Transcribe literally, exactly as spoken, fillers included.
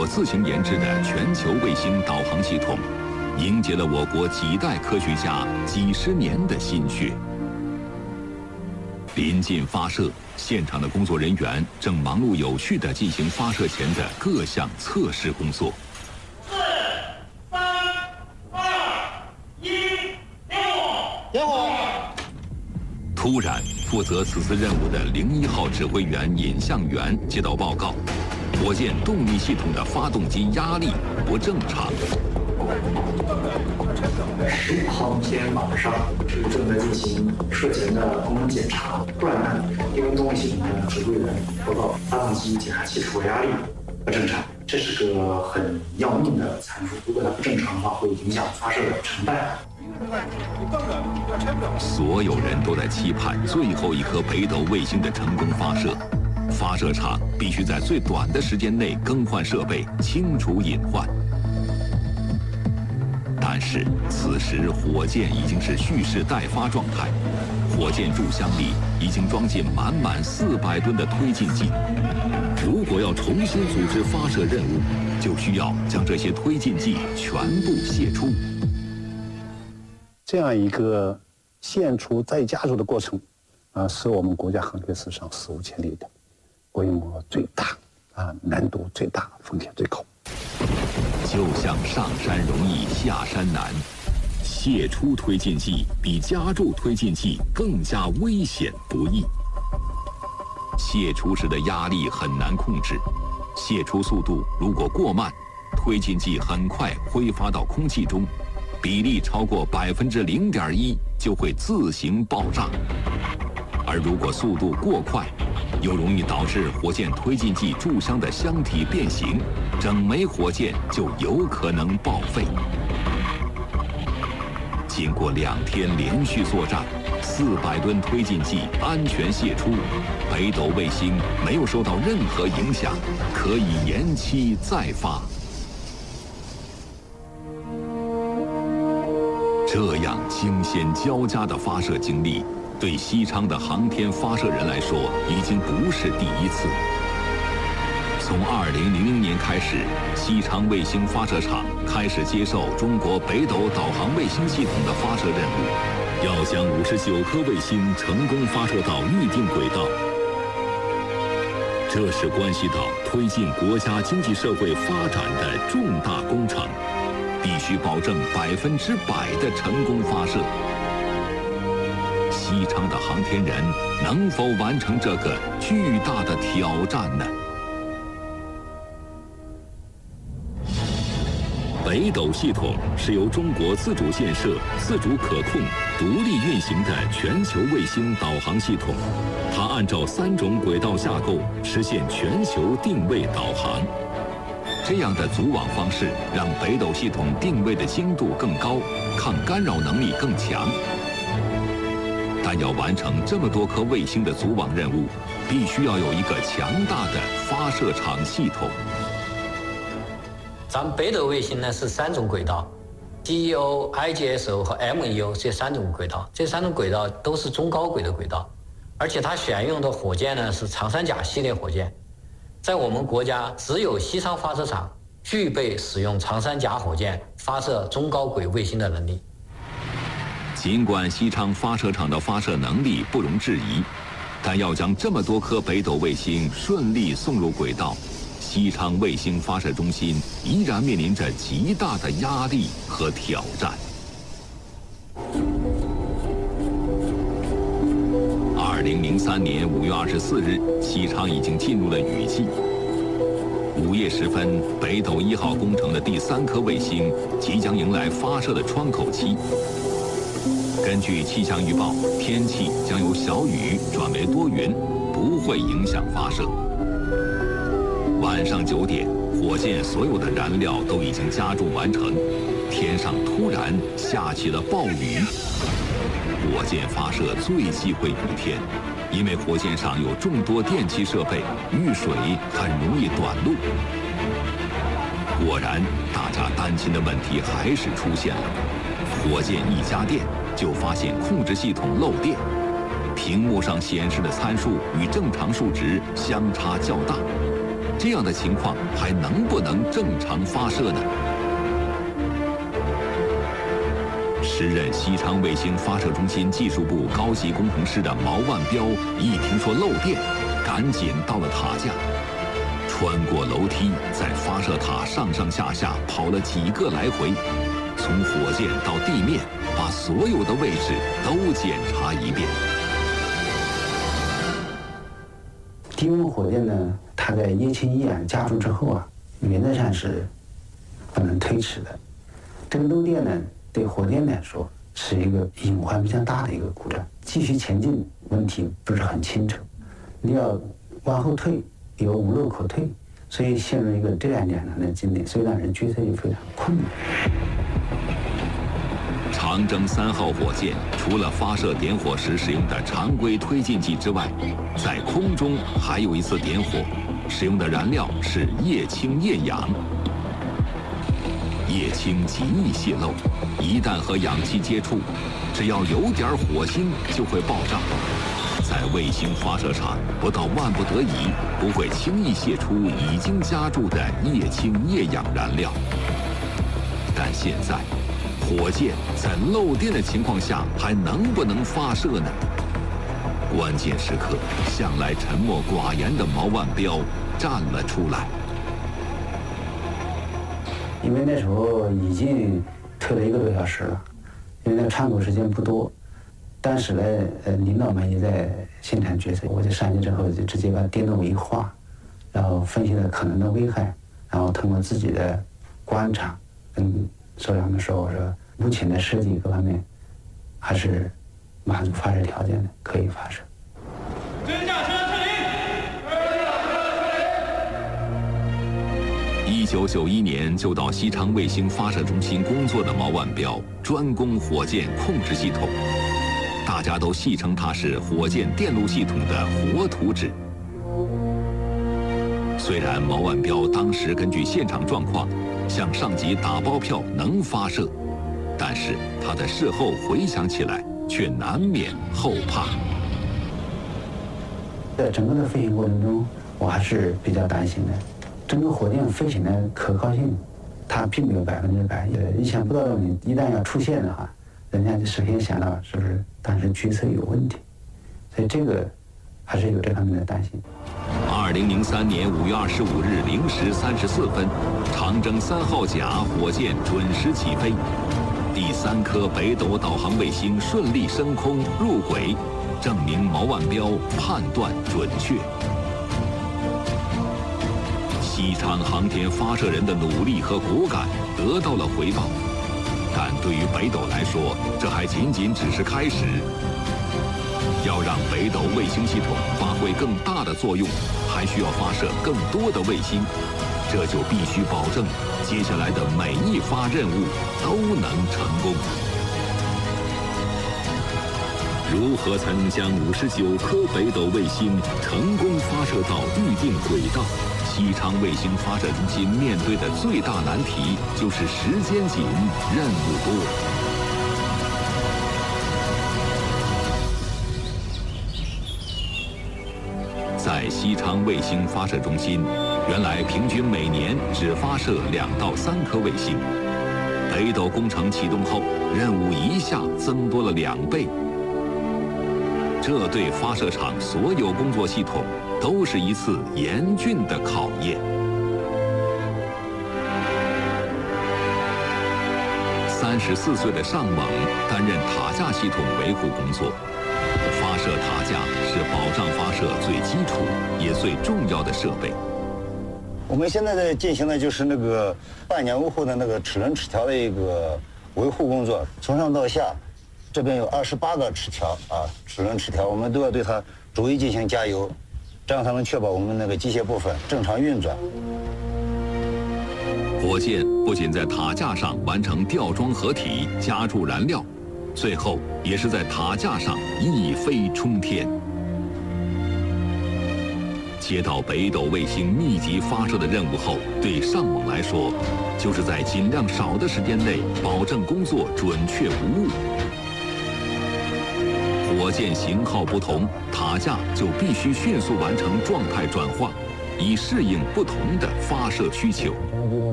国自行研制的全球卫星导航系统，迎接了我国几代科学家几十年的心血。临近发射，现场的工作人员正忙碌有序地进行发射前的各项测试工作。 四、三、二、一，点火！点火！ 突然，负责此次任务的零一号指挥员尹向元接到报告，火箭动力系统的发动机压力不正常。 十五号那天晚上，这个正在进行射前的功能检查，突然呢，因为动力系统的指挥员报告发动机检查器出压力不正常，这是个很要命的参数，如果它不正常的话，会影响发射的成败。 所有人都在期盼最后一颗北斗卫星的成功发射，发射场必须在最短的时间内更换设备，清除隐患。但是此时火箭已经是蓄势待发状态，火箭柱箱里已经装进满满四百吨的推进剂。如果要重新组织发射任务，就需要将这些推进剂全部泄出。 这样一个献出再加注的过程，啊，是我们国家航天史上史无前例的，规模最大，啊，难度最大，风险最高。 就像上山容易下山难，泄出推进剂比加注推进剂更加危险不易。泄出时的压力很难控制，泄出速度如果过慢，推进剂很快挥发到空气中，比例超过百分之零点一就会自行爆炸。而如果速度过快，又容易导致火箭推进剂柱箱的箱体变形，整枚火箭就有可能报废。经过两天连续作战，四百吨推进剂安全泄出，北斗卫星没有受到任何影响，可以延期再发。这样惊险交加的发射经历，对西昌的航天发射人来说，已经不是第一次。从二零零零年开始，西昌卫星发射场开始接受中国北斗导航卫星系统的发射任务，要将五十九颗卫星成功发射到预定轨道。这是关系到推进国家经济社会发展的重大工程，必须保证百分之百的成功发射。西昌的航天人能否完成这个巨大的挑战呢？北斗系统是由中国自主建设、自主可控、独立运行的全球卫星导航系统，它按照三种轨道架构实现全球定位导航。这样的组网方式让北斗系统定位的精度更高，抗干扰能力更强。但要完成这么多颗卫星的组网任务，必须要有一个强大的发射场系统。 咱们北斗卫星呢是三种轨道 ，D E O、I G S O 和 M E O 这三种轨道，这三种轨道都是中高轨的轨道，而且它选用的火箭呢是长三甲系列火箭。在我们国家，只有西昌发射场具备使用长三甲火箭发射中高轨卫星的能力。 尽管西昌发射场的发射能力不容置疑，但要将这么多颗北斗卫星顺利送入轨道，西昌卫星发射中心依然面临着极大的压力和挑战。二零零三年五月二十四日，西昌已经进入了雨季。午夜时分，北斗一号工程的第三颗卫星即将迎来发射的窗口期。根据气象预报，天气将由小雨转为多云，不会影响发射。晚上九点，火箭所有的燃料都已经加注完成，天上突然下起了暴雨。火箭发射最忌讳雨天，因为火箭上有众多电气设备，遇水很容易短路。果然，大家担心的问题还是出现了。火箭一加电，就发现控制系统漏电，屏幕上显示的参数与正常数值相差较大。 这样的情况还能不能正常发射呢？时任西昌卫星发射中心技术部高级工程师的毛万标，一听说漏电，赶紧到了塔架，穿过楼梯，在发射塔上上下下跑了几个来回，从火箭到地面，把所有的位置都检查一遍。 低温火箭呢，它在液氢液氧加注之后啊，原则上是不能推迟的。这个漏电呢，对火箭来说是一个隐患非常大的一个故障，继续前进问题不是很清楚，你要往后退有无路可退，所以陷入一个这样两难的境地，所以让人决策也非常困难。 长征三号火箭除了发射点火时使用的常规推进剂之外，在空中还有一次点火，使用的燃料是液氢液氧。液氢极易泄漏，一旦和氧气接触，只要有点火星就会爆炸。在卫星发射场，不到万不得已，不会轻易泄出已经加注的液氢液氧燃料。但现在，火箭在漏电的情况下还能不能发射呢？关键时刻，向来沉默寡言的毛万标站了出来。 因为那时候已经推了一个多小时了，因为那个窗口时间不多。当时呢，呃，领导们也在现场决策，我就上去之后就直接把电路一画，然后分析了可能的危害，然后通过自己的观察跟首长们说，我说目前的设计各方面还是满足发射条件的，可以发射。 真驾车撤离！ 一九九一年就到西昌卫星发射中心工作的毛万标，专攻火箭控制系统，大家都戏称他是火箭电路系统的活图纸。虽然毛万标当时根据现场状况向上级打包票能发射，但是他的事后回想起来，却难免后怕。 在整个的飞行过程中，我还是比较担心的。整个火箭飞行的可靠性，它并没有百分之百。也意想不到的问题，一旦要出现的话，人家就首先想到是不是当时决策有问题，所以这个还是有这方面的担心。 二零零三年五月二十五日零时三十四分，长征三号甲火箭准时起飞，第三颗北斗导航卫星顺利升空入轨，证明毛万标判断准确。西昌航天发射人的努力和果敢得到了回报，但对于北斗来说，这还仅仅只是开始。要让北斗卫星系统发挥更大的作用，还需要发射更多的卫星，这就必须保证接下来的每一发任务都能成功。如何才能将五十九颗北斗卫星成功发射到预定轨道？西昌卫星发射中心面对的最大难题就是时间紧，任务多。在西昌卫星发射中心，原来平均每年只发射两到三颗卫星。北斗工程启动后，任务一下增多了两倍。这对发射场所有工作系统都是一次严峻的考验。三十四岁的尚猛担任塔架系统维护工作。发射塔架是保障发射最基础也最重要的设备。 我们现在在进行的就是那个半年维护的那个齿轮齿条的一个维护工作，从上到下，这边有二十八个齿条啊，齿轮齿条，我们都要对它逐一进行加油，这样才能确保我们那个机械部分正常运转。 火箭不仅在塔架上完成吊装合体、加注燃料，最后也是在塔架上一飞冲天。接到北斗卫星密集发射的任务后，对尚猛来说，就是在尽量少的时间内保证工作准确无误。火箭型号不同，塔架就必须迅速完成状态转换， 以适应不同的发射需求。